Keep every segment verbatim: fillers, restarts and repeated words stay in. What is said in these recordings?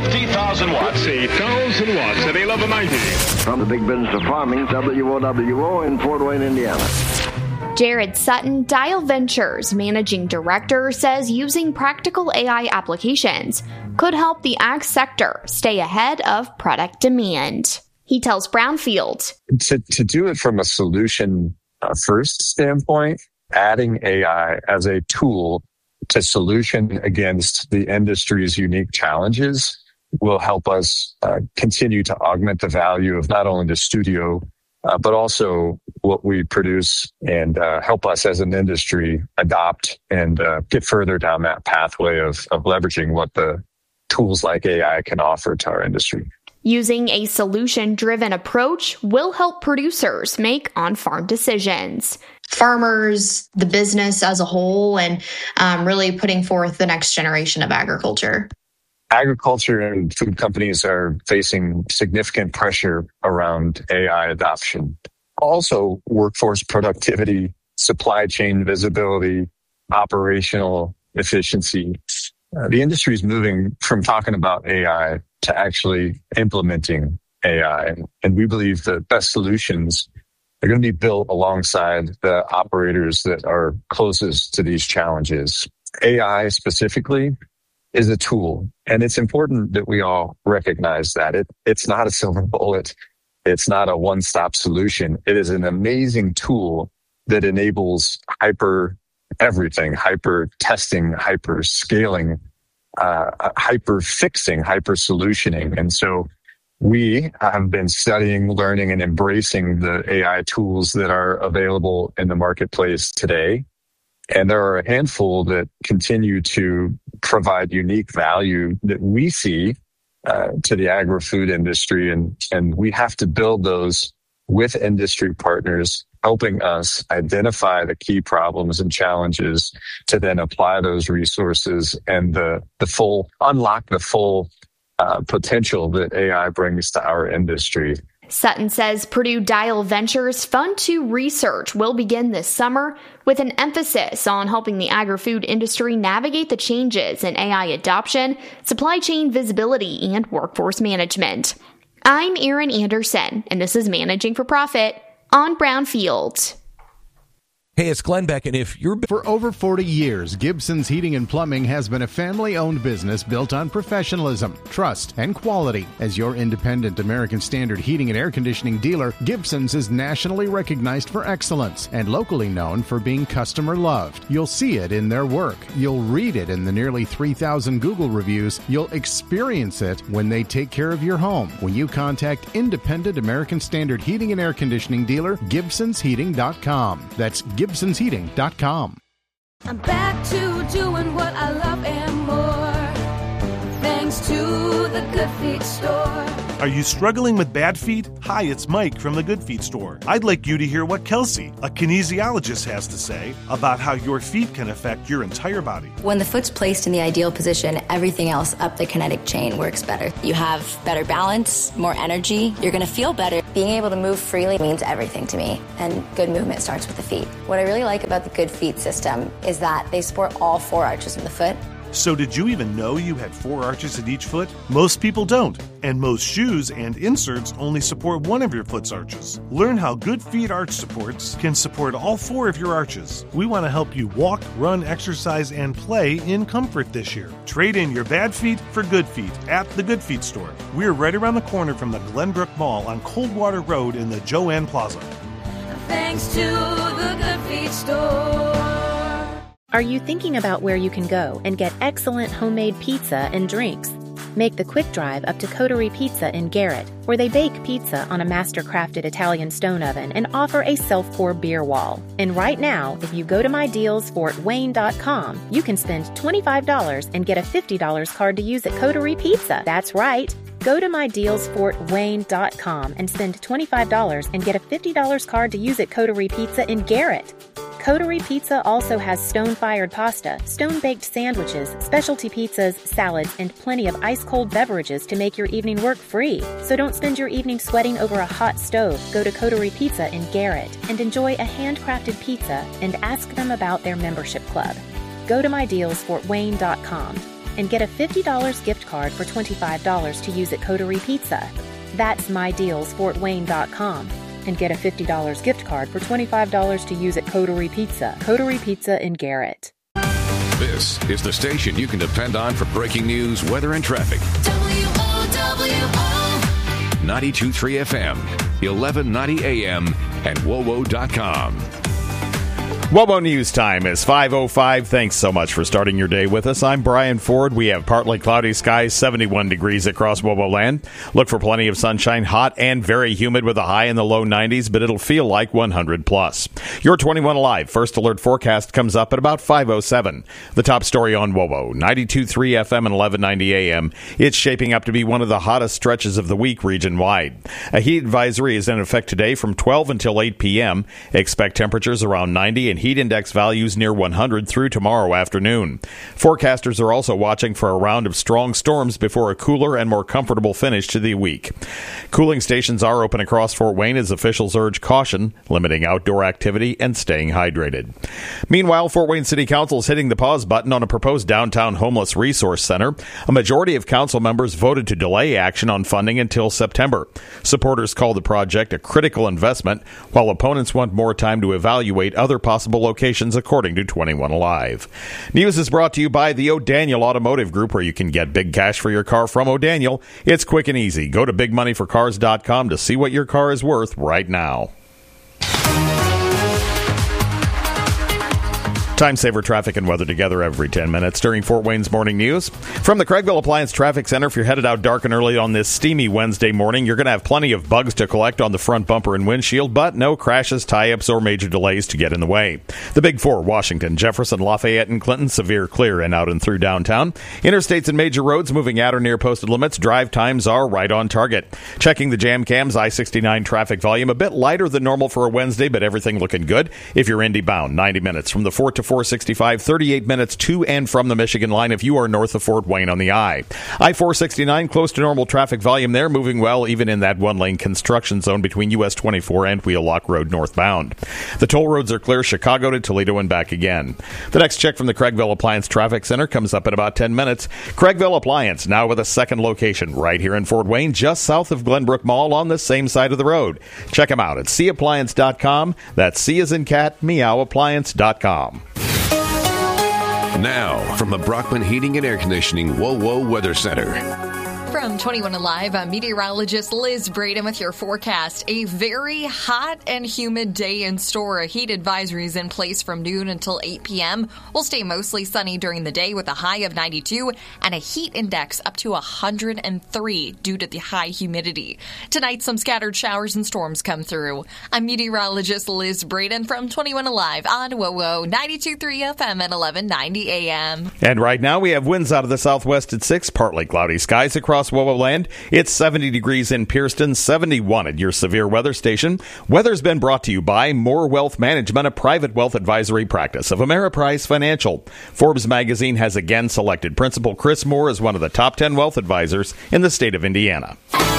fifty thousand watts. Let's see, one thousand watts at eleven ninety. From the big business of farming, W O W O in Fort Wayne, Indiana. Jared Sutton, Dial Ventures managing director, says using practical A I applications could help the ag sector stay ahead of product demand. He tells Brownfield. To, to do it from a solution uh, first standpoint, adding A I as a tool to solution against the industry's unique challenges will help us uh, continue to augment the value of not only the studio, uh, but also what we produce and uh, help us as an industry adopt and uh, get further down that pathway of, of leveraging what the tools like A I can offer to our industry. Using a solution-driven approach will help producers make on-farm decisions. Farmers, the business as a whole, and um, really putting forth the next generation of agriculture. Agriculture and food companies are facing significant pressure around A I adoption. Also, workforce productivity, supply chain visibility, operational efficiency. Uh, the industry is moving from talking about A I to actually implementing A I. And we believe the best solutions are going to be built alongside the operators that are closest to these challenges. A I specifically is a tool, and it's important that we all recognize that. It, it's not a silver bullet. It's not a one-stop solution. It is an amazing tool that enables hyper everything, hyper testing, hyper scaling, uh, hyper fixing, hyper solutioning. And so we have been studying, learning, and embracing the A I tools that are available in the marketplace today. And there are a handful that continue to provide unique value that we see uh, to the agri-food industry. And, and we have to build those with industry partners, helping us identify the key problems and challenges to then apply those resources and the, the full, unlock the full uh, potential that A I brings to our industry. Sutton says Purdue Dial Ventures Fund two research will begin this summer with an emphasis on helping the agri-food industry navigate the changes in A I adoption, supply chain visibility, and workforce management. I'm Erin Anderson, and this is Managing for Profit on Brownfield. Hey, it's Glenn Beck, and if you're... For over forty years, Gibson's Heating and Plumbing has been a family-owned business built on professionalism, trust, and quality. As your independent American Standard heating and air conditioning dealer, Gibson's is nationally recognized for excellence and locally known for being customer-loved. You'll see it in their work. You'll read it in the nearly three thousand Google reviews. You'll experience it when they take care of your home. When you contact independent American Standard heating and air conditioning dealer, Gibsons Heating dot com. That's Gibsons Heating dot com. I'm back to doing what I love and more, thanks to the Good Feet Store. Are you struggling with bad feet? Hi, it's Mike from the Good Feet Store. I'd like you to hear what Kelsey, a kinesiologist, has to say about how your feet can affect your entire body. When the foot's placed in the ideal position, everything else up the kinetic chain works better. You have better balance, more energy, you're going to feel better. Being able to move freely means everything to me, and good movement starts with the feet. What I really like about the Good Feet system is that they support all four arches in the foot. So did you even know you had four arches in each foot? Most people don't, and most shoes and inserts only support one of your foot's arches. Learn how Good Feet arch supports can support all four of your arches. We want to help you walk, run, exercise, and play in comfort this year. Trade in your bad feet for good feet at the Good Feet Store. We're right around the corner from the Glenbrook Mall on Coldwater Road in the Joanne Plaza. Thanks to the Good Feet Store. Are you thinking about where you can go and get excellent homemade pizza and drinks? Make the quick drive up to Coterie Pizza in Garrett, where they bake pizza on a master-crafted Italian stone oven and offer a self-pour beer wall. And right now, if you go to my deals fort wayne dot com, you can spend twenty-five dollars and get a fifty dollars card to use at Coterie Pizza. That's right. Go to my deals fort wayne dot com and spend twenty-five dollars and get a fifty dollars card to use at Coterie Pizza in Garrett. Coterie Pizza also has stone-fired pasta, stone-baked sandwiches, specialty pizzas, salads, and plenty of ice-cold beverages to make your evening work free. So don't spend your evening sweating over a hot stove. Go to Coterie Pizza in Garrett and enjoy a handcrafted pizza and ask them about their membership club. Go to my deals fort wayne dot com. and get a fifty dollars gift card for twenty-five dollars to use at Coterie Pizza. That's my deals fort wayne dot com and get a fifty dollars gift card for twenty-five dollars to use at Coterie Pizza. Coterie Pizza in Garrett. This is the station you can depend on for breaking news, weather, and traffic. W O W O ninety-two point three F M, eleven ninety A M, and W O W O dot com. WOWO News Time is five oh five. Thanks so much for starting your day with us. I'm Brian Ford. We have partly cloudy skies, seventy-one degrees across WOWO land. Look for plenty of sunshine, hot and very humid with a high in the low nineties, but it'll feel like one hundred plus. Your twenty-one Alive First Alert forecast comes up at about five oh seven. The top story on WOWO, ninety-two point three F M and eleven ninety A M. It's shaping up to be one of the hottest stretches of the week region-wide. A heat advisory is in effect today from twelve until eight p.m. Expect temperatures around ninety and heat index values near one hundred through tomorrow afternoon. Forecasters are also watching for a round of strong storms before a cooler and more comfortable finish to the week. Cooling stations are open across Fort Wayne as officials urge caution, limiting outdoor activity and staying hydrated. Meanwhile, Fort Wayne City Council is hitting the pause button on a proposed downtown homeless resource center. A majority of council members voted to delay action on funding until September. Supporters call the project a critical investment, while opponents want more time to evaluate other possible locations, according to twenty-one Alive. News is brought to you by the O'Daniel Automotive Group, where you can get big cash for your car from O'Daniel. It's quick and easy. Go to big money for cars dot com to see what your car is worth right now. Time saver traffic and weather together every ten minutes during Fort Wayne's Morning News. From the Craigville Appliance Traffic Center, if you're headed out dark and early on this steamy Wednesday morning, you're going to have plenty of bugs to collect on the front bumper and windshield, but no crashes, tie-ups, or major delays to get in the way. The Big Four, Washington, Jefferson, Lafayette, and Clinton, severe clear and out and through downtown. Interstates and major roads moving at or near posted limits. Drive times are right on target. Checking the jam cams, I sixty-nine traffic volume a bit lighter than normal for a Wednesday, but everything looking good. If you're Indy bound, ninety minutes from the Fort to four sixty-five, thirty-eight minutes to and from the Michigan line if you are north of Fort Wayne on the I. I four sixty-nine, close to normal traffic volume there, moving well even in that one-lane construction zone between U S twenty-four and Wheelock Road northbound. The toll roads are clear, Chicago to Toledo and back again. The next check from the Craigville Appliance Traffic Center comes up in about ten minutes. Craigville Appliance, now with a second location right here in Fort Wayne, just south of Glenbrook Mall on the same side of the road. Check them out at C appliance dot com. That's C as in cat, meow appliance dot com. Now, from the Brockman Heating and Air Conditioning WOWO Weather Center. From twenty-one Alive, I'm meteorologist Liz Braden with your forecast. A very hot and humid day in store. A heat advisory is in place from noon until eight p.m. We'll stay mostly sunny during the day with a high of ninety-two and a heat index up to one hundred three due to the high humidity. Tonight, some scattered showers and storms come through. I'm meteorologist Liz Braden from twenty-one Alive on WOWO ninety-two point three F M and eleven ninety A M. And right now, we have winds out of the southwest at six, partly cloudy skies across WOWO land. It's seventy degrees in Pearston, seventy-one at your severe weather station. Weather's been brought to you by More Wealth Management, a private wealth advisory practice of Ameriprise Financial. Forbes magazine has again selected Principal Chris Moore as one of the top ten wealth advisors in the state of Indiana.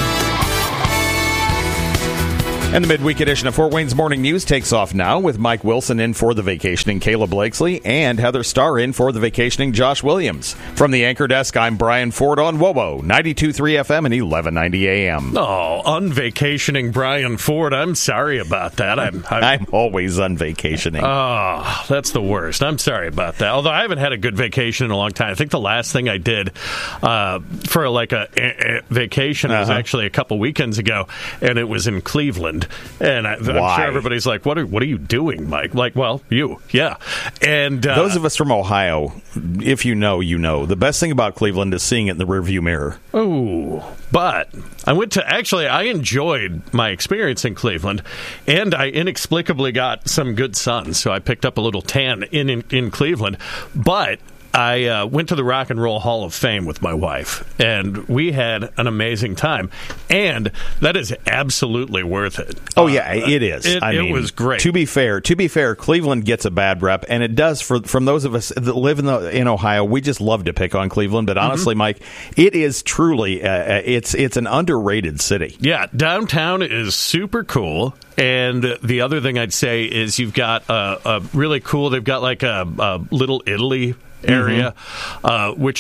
And the midweek edition of Fort Wayne's Morning News takes off now with Mike Wilson in for the vacationing Caleb Blakesley and Heather Starr in for the vacationing Josh Williams. From the anchor desk, I'm Brian Ford on WOWO, ninety-two point three F M and eleven ninety A M. Oh, unvacationing Brian Ford. I'm sorry about that. I'm, I'm, I'm always unvacationing. Oh, that's the worst. I'm sorry about that. Although I haven't had a good vacation in a long time. I think the last thing I did uh, for like a, a, a vacation uh-huh. was actually a couple weekends ago, and it was in Cleveland. And I, I'm sure everybody's like, what are what are you doing, Mike? Like, well, you, yeah. And uh, those of us from Ohio, if you know, you know. The best thing about Cleveland is seeing it in the rearview mirror. Oh, but I went to, actually, I enjoyed my experience in Cleveland, and I inexplicably got some good sun, so I picked up a little tan in, in, in Cleveland. But I uh, went to the Rock and Roll Hall of Fame with my wife, and we had an amazing time. And that is absolutely worth it. Oh, yeah, it is. It, I it mean, was great. To be fair, to be fair, Cleveland gets a bad rep, and it does for from those of us that live in the in Ohio. We just love to pick on Cleveland, but honestly, mm-hmm. Mike, it is truly uh, it's it's an underrated city. Yeah, downtown is super cool. And the other thing I'd say is you've got a, a really cool. They've got like a, a Little Italy area, mm-hmm. uh, which is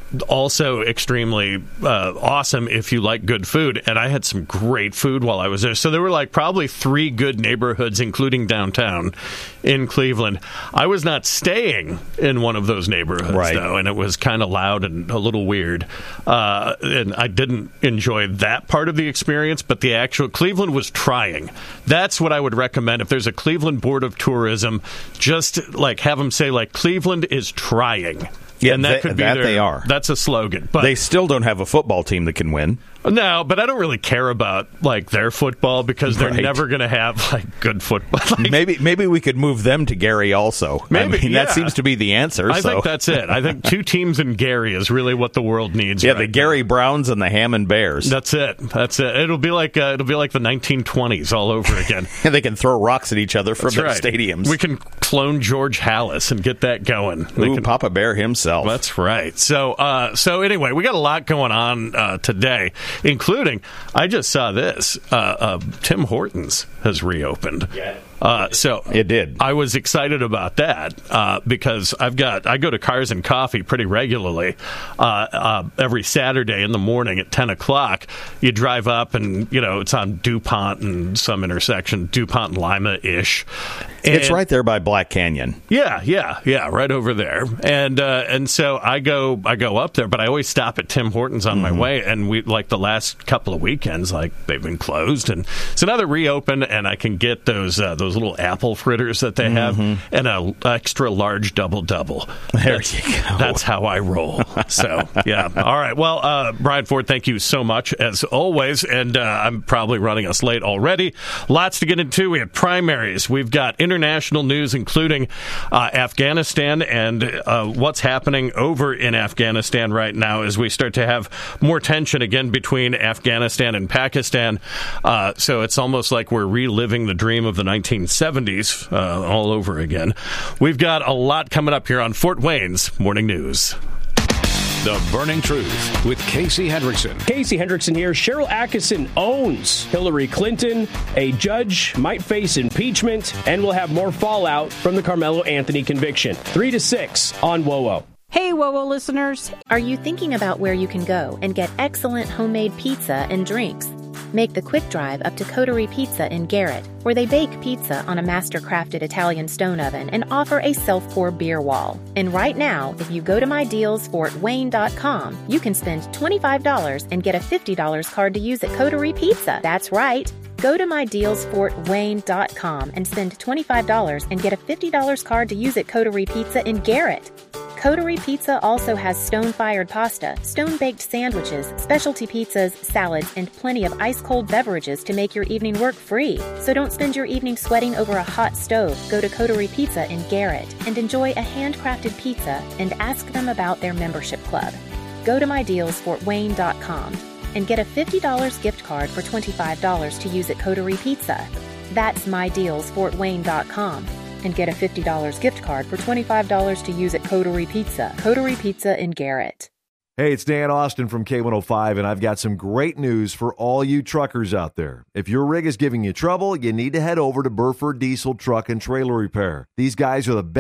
also extremely uh, awesome if you like good food. And I had some great food while I was there. So there were like probably three good neighborhoods, including downtown in Cleveland. I was not staying in one of those neighborhoods, right. though, and it was kind of loud and a little weird. Uh, and I didn't enjoy that part of the experience, but the actual Cleveland was trying. That's what I would recommend. If there's a Cleveland Board of Tourism, just like have them say, like, Cleveland is trying. Yeah, and that they, could be that their, they are. That's a slogan. But they still don't have a football team that can win. No, but I don't really care about like their football because they're Right. never going to have like good football. Like, maybe maybe we could move them to Gary also. Maybe, I mean, yeah. that seems to be the answer. I so. think that's it. I think two teams in Gary is really what the world needs. Yeah, right the Gary now. Browns and the Hammond Bears. That's it. That's it. It'll be like uh, it'll be like the nineteen twenties all over again. And they can throw rocks at each other from That's their right. stadiums. We can clone George Halas and get that going. Ooh, can, Papa Bear himself. That's right. So, uh, so anyway, we got a lot going on uh, today, including I just saw this. Uh, uh, Tim Hortons has reopened. Yeah. Uh, so it did. I was excited about that uh, because I've got I go to Cars and Coffee pretty regularly. Uh, uh, every Saturday in the morning at ten o'clock, you drive up and you know it's on DuPont and some intersection, DuPont and Lima ish. It's right there by Black Canyon. Yeah, yeah, yeah, right over there. And uh, and so I go I go up there, but I always stop at Tim Hortons on Mm-hmm. my way. And we like the last couple of weekends, like they've been closed, and so now they're reopened, and I can get those uh, those little apple fritters that they have, Mm-hmm. and a extra large double double. There that's, you go. That's how I roll. So yeah, all right. Well, uh, Brian Ford, thank you so much as always, and uh, I'm probably running us late already. Lots to get into. We have primaries. We've got international news, including uh, Afghanistan and uh, what's happening over in Afghanistan right now as we start to have more tension again between Afghanistan and Pakistan. Uh, so it's almost like we're reliving the dream of the nineteen seventies uh, all over again. We've got a lot coming up here on Fort Wayne's Morning News. The Burning Truth with Casey Hendrickson. Casey Hendrickson here. Cheryl Atkinson owns Hillary Clinton. A judge might face impeachment, and we'll have more fallout from the Carmelo Anthony conviction. Three to six on WOWO. Hey, WOWO listeners. Are you thinking about where you can go and get excellent homemade pizza and drinks? Make the quick drive up to Coterie Pizza in Garrett, where they bake pizza on a master-crafted Italian stone oven and offer a self-pour beer wall. And right now, if you go to my deals fort wayne dot com, you can spend twenty-five dollars and get a fifty dollars card to use at Coterie Pizza. That's right. Go to my deals fort wayne dot com and spend twenty-five dollars and get a fifty dollars card to use at Coterie Pizza in Garrett. Coterie Pizza also has stone-fired pasta, stone-baked sandwiches, specialty pizzas, salads, and plenty of ice-cold beverages to make your evening work free. So don't spend your evening sweating over a hot stove. Go to Coterie Pizza in Garrett and enjoy a handcrafted pizza and ask them about their membership club. Go to my deals fort wayne dot com and get a fifty dollars gift card for twenty-five dollars to use at Coterie Pizza. That's my deals fort wayne dot com. And get a fifty dollars gift card for twenty-five dollars to use at Coterie Pizza. Coterie Pizza in Garrett. Hey, it's Dan Austin from K one oh five, and I've got some great news for all you truckers out there. If your rig is giving you trouble, you need to head over to Burford Diesel Truck and Trailer Repair. These guys are the best.